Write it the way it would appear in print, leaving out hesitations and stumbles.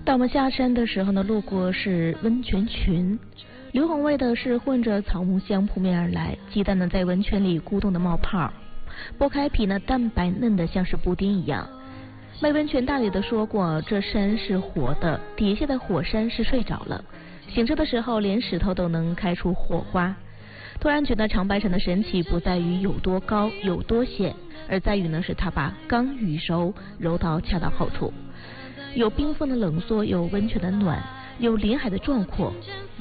当我们下山的时候呢，路过是温泉群，硫磺味的是混着草木香扑面而来，鸡蛋呢在温泉里咕咚的冒泡，剥开皮呢蛋白嫩的像是布丁一样。卖温泉大爷的说过，这山是活的，底下的火山是睡着了，醒着的时候连石头都能开出火花。突然觉得长白山的神奇不在于有多高有多险，而在于呢是它把刚与熟揉到恰到好处，有冰封的冷缩，有温泉的暖，有林海的壮阔，